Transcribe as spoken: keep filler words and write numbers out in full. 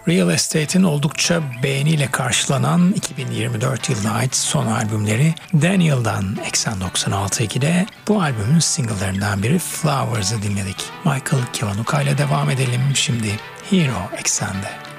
Real Estate'in oldukça beğeniyle karşılanan iki bin yirmi dört yılına ait son albümleri Daniel'dan Eksen doksan altı ikide bu albümün single'larından biri Flowers'ı dinledik. Michael Kiwanuka ile devam edelim şimdi Hero Eksen'de.